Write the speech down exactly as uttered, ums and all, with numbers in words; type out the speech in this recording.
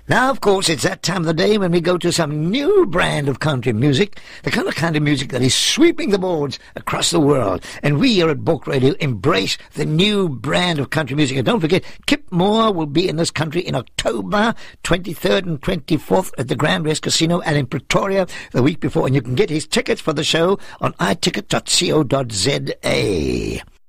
Now, of course, it's that time of the day when we go to some new brand of country music, the kind of kind of music that is sweeping the boards across the world. And we here at Book Radio embrace the new brand of country music. And don't forget, Kip Moore will be in this country in October twenty-third and twenty-fourth at the Grand West Casino and in Pretoria the week before. And you can get his tickets for the show on i ticket dot co dot za.